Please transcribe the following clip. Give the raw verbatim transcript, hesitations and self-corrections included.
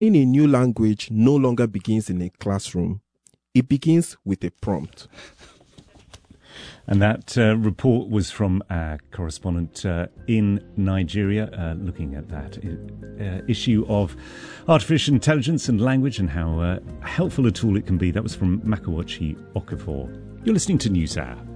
In a new language no longer begins in a classroom. It begins with a prompt. And that uh, report was from our correspondent uh, in Nigeria, uh, looking at that uh, issue of artificial intelligence and language and how uh, helpful a tool it can be. That was from Makawachi Okafor. You're listening to NewsHour.